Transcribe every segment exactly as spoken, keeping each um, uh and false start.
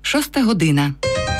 Шоста година.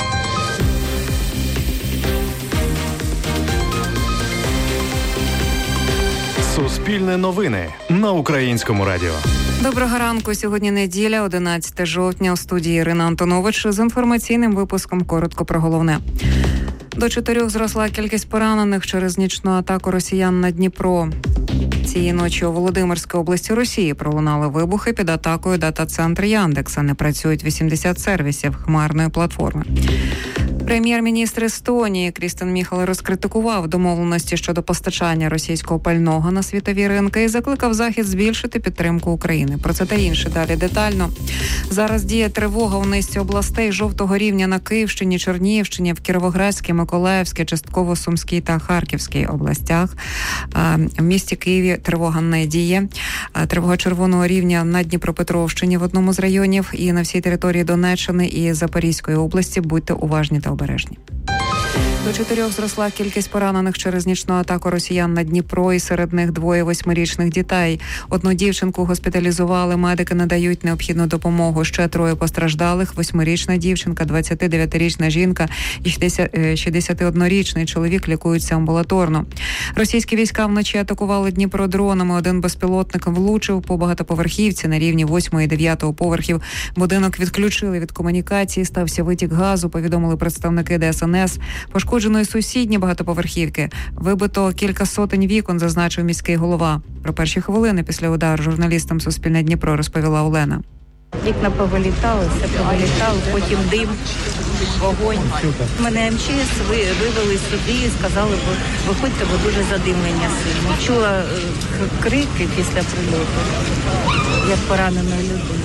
Суспільне новини на Українському радіо. Доброго ранку. Сьогодні неділя, одинадцяте жовтня. У студії Ірина Антонович з інформаційним випуском. Коротко про головне. До чотирьох зросла кількість поранених через нічну атаку росіян на Дніпро. Цієї ночі у Володимирській області Росії пролунали вибухи під атакою дата-центру Яндекса. Не працюють вісімдесят сервісів хмарної платформи. Прем'єр-міністр Естонії Крістен Міхал розкритикував домовленості щодо постачання російського пального на світові ринки і закликав Захід збільшити підтримку України. Про це та інше далі детально. Зараз діє тривога у низці областей жовтого рівня на Київщині, Чернігівщині, в Кіровоградській, Миколаївській, частково Сумській та Харківській областях. В місті Києві тривога не діє. Тривога червоного рівня на Дніпропетровщині в одному з районів і на всій території Донеччини і Запорізької області. Будьте уважні та обережні. До чотирьох зросла кількість поранених через нічну атаку росіян на Дніпро, і серед них двоє восьмирічних дітей. Одну дівчинку госпіталізували, медики надають необхідну допомогу. Ще троє постраждалих: восьмирічна дівчинка, двадцятидев'ятирічна жінка і шістдесятиоднорічний чоловік лікуються амбулаторно. Російські війська вночі атакували Дніпро дронами. Один безпілотник влучив по багатоповерхівці на рівні восьмого і дев'ятого поверхів. Будинок відключили від комунікації, стався витік газу, повідомили представники Де Ес Ен Ес. Пошкоджено й сусідні багатоповерхівки. Вибито кілька сотень вікон, зазначив міський голова. Про перші хвилини після удару журналістам Суспільне Дніпро розповіла Олена. Вікна повилітали, все повилітало, потім дим, вогонь. Мене Ем Че Ес вивели сюди і сказали, виходьте, бо дуже задимлення сильно. Чула крики після прильоту, як пораненої людини.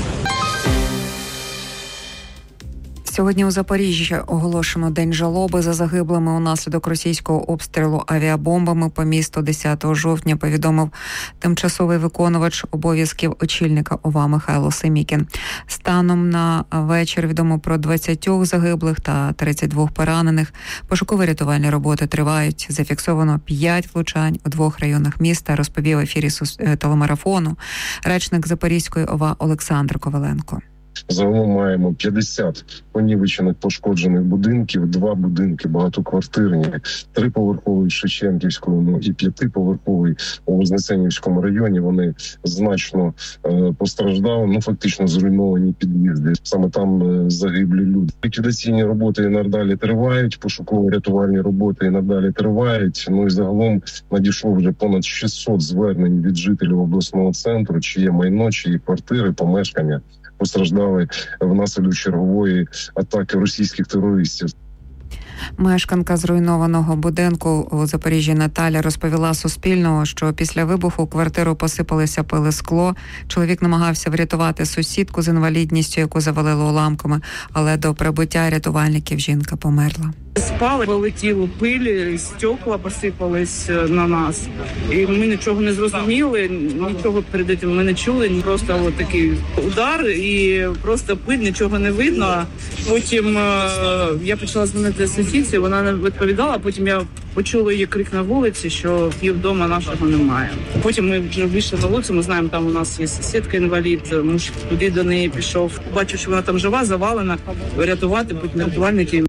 Сьогодні у Запоріжжі оголошено День жалоби за загиблими унаслідок російського обстрілу авіабомбами по місту десятого жовтня, повідомив тимчасовий виконувач обов'язків очільника О В А Михайло Семікін. Станом на вечір відомо про двадцять загиблих та тридцять два поранених. Пошуково-рятувальні роботи тривають. Зафіксовано п'ять влучань у двох районах міста, розповів в ефірі телемарафону речник Запорізької О В А Олександр Коваленко. Загалом маємо п'ятдесят понівечених, пошкоджених будинків, два будинки багатоквартирні, триповерховий в Шевченківському і п'ятиповерховий у Вознесенівському районі. Вони значно е, постраждали, ну фактично зруйновані під'їзди. Саме там е, загиблі люди. Ліквідаційні роботи і надалі тривають, пошуково-рятувальні роботи і надалі тривають. Ну і загалом надійшло вже понад шістсот звернень від жителів обласного центру, чиє майно, чиї квартири, помешкання постраждали внаслідок чергової атаки російських терористів. Мешканка зруйнованого будинку у Запоріжжі Наталя розповіла Суспільному, що після вибуху в квартиру посипалися пили, скло. Чоловік намагався врятувати сусідку з інвалідністю, яку завалило уламками, але до прибуття рятувальників жінка померла. Спали, полетіло пиль, стекла посипались на нас. І ми нічого не зрозуміли, нічого перед цим ми не чули. Просто от такий удар і просто пиль, нічого не видно. Потім я почала дзвонити сусідці, вона не відповідала, потім я почула її крик на вулиці, що пів дома нашого немає. Потім ми вже вийшли на вулицю, ми знаємо, там у нас є сусідка інвалід, муж туди до неї пішов. Бачу, що вона там жива, завалена, рятувати, потім рятувальники.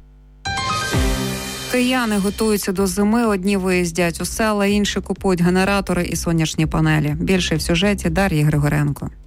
Кияни готуються до зими. Одні виїздять у села, інші купують генератори і сонячні панелі. Більше в сюжеті Дар'ї Григоренко.